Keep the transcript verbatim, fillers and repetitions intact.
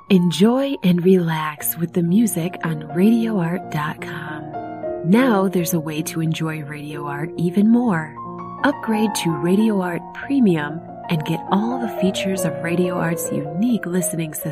Enjoy and relax with the music on radio art dot com. Now there's a way to enjoy Radio Art even more. Upgrade to Radio Art Premium and get all the features of Radio Art's unique listening system.